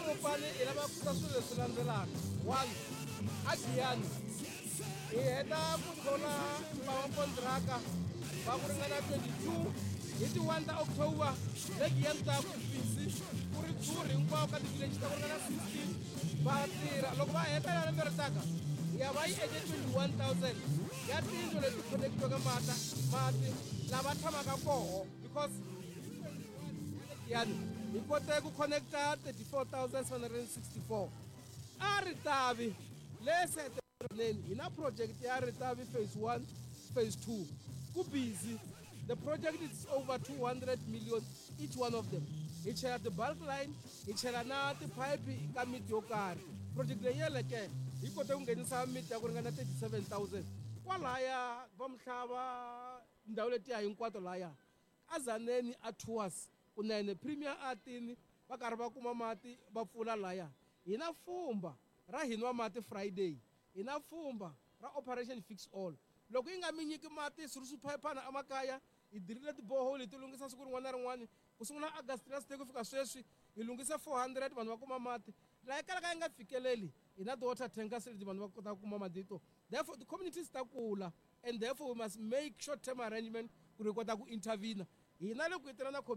Mopane e lava ku ta swilo leswi landzelaka. One, a Giyani hi heta ku thola vakontraka va ku ringana 22 hi ti 1 ta October le Giyani ta ku busy ku ri tour hinkwawo ka ti-village ta ku ringana 16 va tirha loko va heta ya lembe ri taka ya va yi eke 21,000 ya tiyindlu leti connectiweke mati lava tshamaka koho because yani hi kote ku connecta 34,764 a Ritavi le hi na project ya Ritavi phase 1 phase 2 ku busy. The project is over 200 million each one of them. Hi chela the bulk line hi chela na tipipe ka miti yo karhi. Project leyi yeleke hi kote ku nghenisa miti ya ku ringana 37,000 kwalaya va Mhlava ndhawu letiya hinkwato laya a Zaneni a tours kunene premier atini va karhi va kuma mati va pfula laya hi na pfumba ra hinwa mati Friday hi na pfumba ra operation fix all loko yi nga mi nyiki mati swi ri swiphayiphana emakaya hi dirile tibohole ti lunghisa siku rin'wana na rin'wana ku sungula August last day ku fika sweswi hi lunghise 400 vanhu va kuma mati laha kalaka yi nga fikeleli hi na ti-water tankers leti vanhu va kota ku kuma mati to. Therefore the communities ta kula and therefore we must make short term arrangement ku ri hi kota ku intervene hina le ku hi tirha na